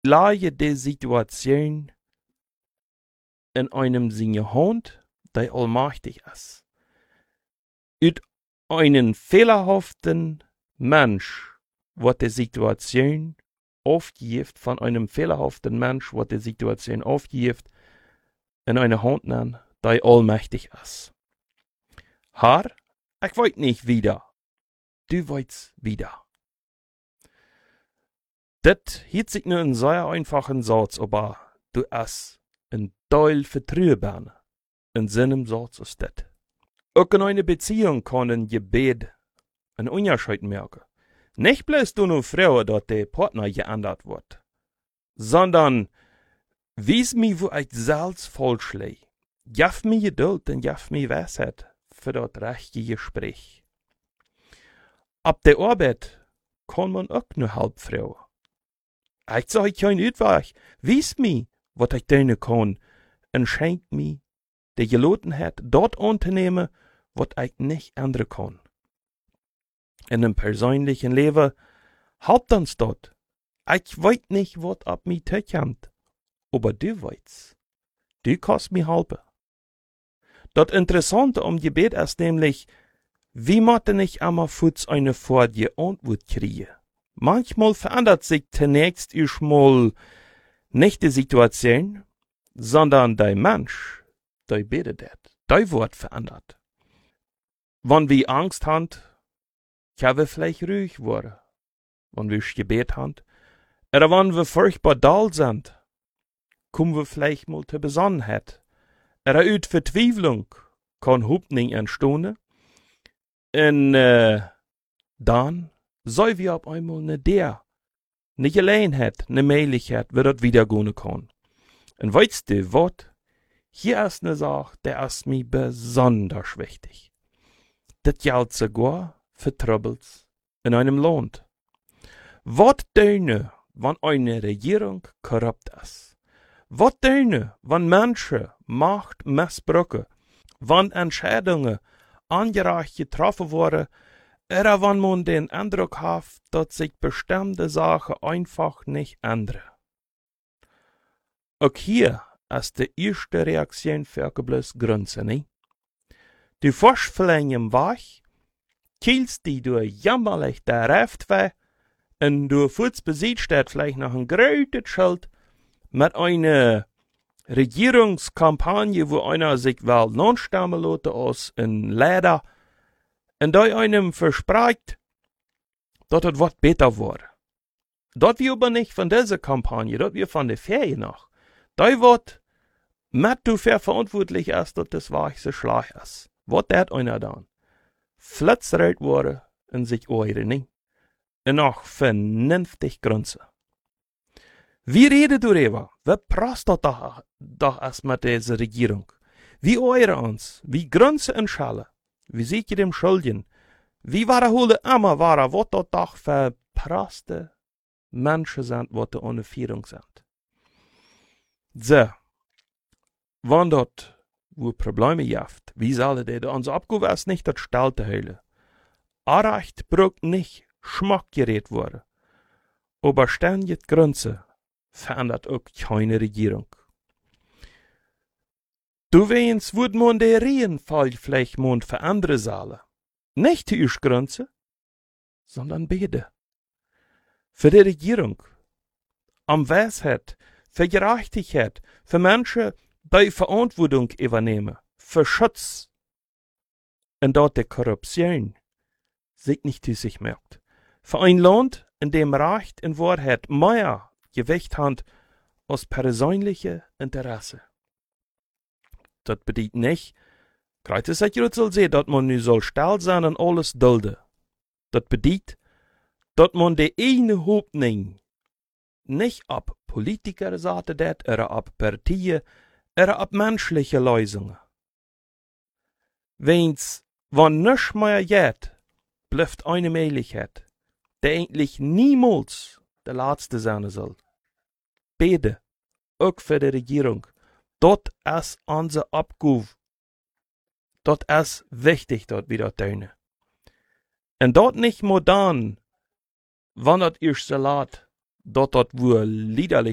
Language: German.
lege die Situation in einem seine Hand, der allmächtig ist. Ut einen fehlerhaften Mensch wird die Situation aufgibt, von einem fehlerhaften Mensch wird die Situation aufgibt, in eine Hand nehmen, der allmächtig ist. Herr, ich weiß nicht wieder. Du weißt wieder. Das hielt sich nur einen sehr einfachen Satz, aber du hast ein Teil Vertrauen in seinem Satz ist das. Auch in einer Beziehung kann ein Gebet einen Unterschied merken. Nicht bloß du nur Frau, dass der Partner geändert wird, sondern wies mir, wo ich selbst falsch liege. Gib mir Geduld und gib mir Weisheit für das rechte Gespräch. Ab der Arbeit kann man auch nur halb Frau. Ich sage kein Ausweg. Wies mir, was ich tun kann, und schenkt mir die Gelegenheit, dort anzunehmen, was ich nicht ändern kann. In einem persönlichen Leben halbt uns dort. Ich weiß nicht, was ab mir zukommt, aber du weißt. Du kannst mir helfen. Das Interessante am Gebet ist nämlich, wie man nicht immer kurz eine vorige Antwort kriegen. Manchmal verändert sich zunächst erstmal nicht die Situation, sondern der Mensch, der betet, der wird verändert. Wenn wir Angst haben, können wir vielleicht ruhig werden. Wenn wir Gebet haben, oder wenn wir furchtbar dull sind, kommen wir vielleicht mal zur Besonnenheit. Oder aus Verzweiflung kann Hoffnung entstehen. Und dann soll wir auf einmal eine Gelegenheit, eine Möglichkeit, wie das wieder gehen kann. Und weißt du was? Hier ist eine Sache, der ist mir besonders wichtig. Das gilt sogar für Troubles in einem Land. Was tun, wenn eine Regierung korrupt ist? Was tun, wenn Menschen Macht missbrauchen? Wenn Entscheidungen angerecht getroffen wurden, oder wenn man den Eindruck hat, dass sich bestimmte Sachen einfach nicht ändern. Auch hier ist die erste Reaktion für bloß Grünze, nicht? Du fährst vielleicht im Weg, kielst die du jämmerlich der Reftweh, und du fühlst besiegt steht vielleicht noch ein großes Schild mit einer Regierungskampagne, wo einer sich will non-stammen lässt aus in Leder, und da einem verspricht, dass es was besser wird. Dort wir aber nicht von dieser Kampagne, dort wir von der Ferien noch. Da wird mit du für verantwortlich ist, dass das weiche Schlag ist. Was dat einer dann? Flitzreit wurde und sich eure nicht. Und auch vernünftig grunze. Wie redet du darüber? Wie passt das doch erst mit dieser Regierung? Wie eure uns? Wie grunze und schale? Wie seht ihr dem Schuldigen? Wie wiederhole immer wahre, was das doch für praste Menschen sind, was da ohne Führung sind? So, wenn dort, wo Probleme gibt, wie soll die uns abgeben, ist nicht das Stall zu heulen. Arrecht braucht nicht Schmack geredet worden. Aber ständig Grenze verändert auch keine Regierung. Du weinst, würd man der Reihenfall vielleicht mond für andere Saale. Nicht die Grenze, sondern beide. Für die Regierung. Am Weisheit, für Gerechtigkeit, für Menschen, die Verantwortung übernehmen, für Schutz. Und dort die Korruption sich nicht zu sich merkt. Für ein Land, in dem Recht und Wahrheit mehr Gewicht hat als persönliche Interesse. Das bedeutet nicht, gerade es soll sehen, dass man nu soll still sein und alles dulden. Das bedeutet, dass man die eine Hoffnung nicht ab Politiker Seite dat, oder ab Partien, oder ab menschliche Lösungen. Wenn nichts mehr geht, bleibt eine Möglichkeit, die eigentlich niemals der letzte sein soll. Beide, auch für die Regierung, dort ist unser Abgabe. Dort ist wichtig, dort wieder tun. Und dort nicht modern, wenn das erst so laut, dort wo liederlich